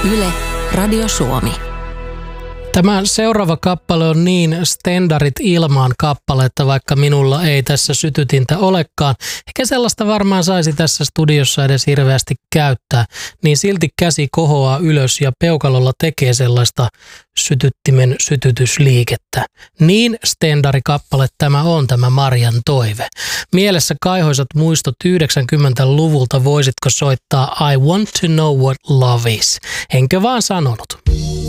Yle, Radio Suomi. Tämä seuraava kappale on niin standardit ilmaan kappale, että vaikka minulla ei tässä sytytintä olekaan, eikä sellaista varmaan saisi tässä studiossa edes hirveästi käyttää, niin silti käsi kohoaa ylös ja peukalolla tekee sellaista sytyttimen sytytysliikettä. Niin standardikappale tämä on, tämä Marjan toive. Mielessä kaihoisat muistot 90-luvulta, voisitko soittaa I Want to Know What Love Is? Enkö vaan sanonut?